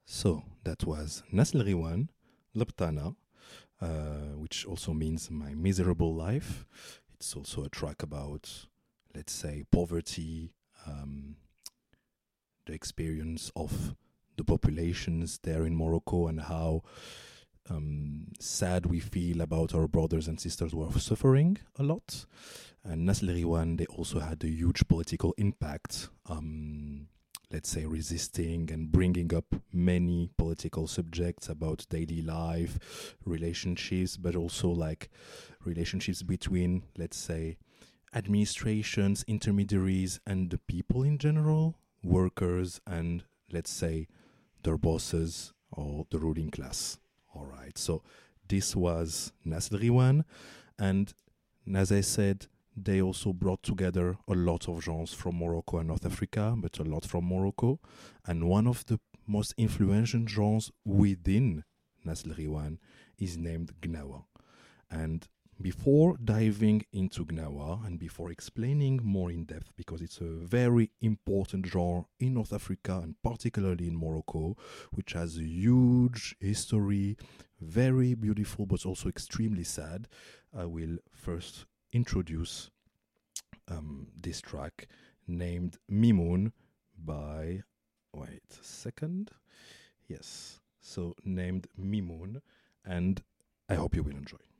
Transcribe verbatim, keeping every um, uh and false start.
So that was Nasl Riwan, Labtana, uh, which also means my miserable life. It's also a track about, let's say, poverty, um, the experience of the populations there in Morocco, and how um, sad we feel about our brothers and sisters who are suffering a lot. And Nasl Riwan, they also had a huge political impact. Um, let's say, resisting and bringing up many political subjects about daily life, relationships, but also like relationships between, let's say, administrations, intermediaries, and the people in general, workers, and let's say their bosses or the ruling class. All right, so this was Nasl Riwan, and as I said, they also brought together a lot of genres from Morocco and North Africa, but a lot from Morocco. And one of the most influential genres within Nasl Riwan is named Gnawa. And before diving into Gnawa and before explaining more in depth, because it's a very important genre in North Africa and particularly in Morocco, which has a huge history, very beautiful but also extremely sad, I will first introduce um, this track named Mimoun by, wait a second, yes, so named Mimoun, and I hope you will enjoy.